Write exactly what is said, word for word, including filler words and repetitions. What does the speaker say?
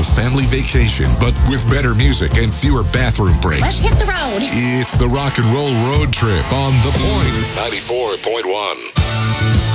a family vacation, but with better music and fewer bathroom breaks. Let's hit the road. It's the Rock and Roll Road Trip on The Point ninety-four point one.